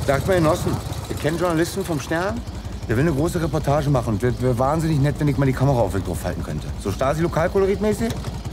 Sagt mal Genossen, ihr kennt Journalisten vom Stern? Der will eine große Reportage machen und wäre wahnsinnig nett, wenn ich mal die Kamera auf euch draufhalten könnte. So Stasi-Lokalkolorit-mäßig?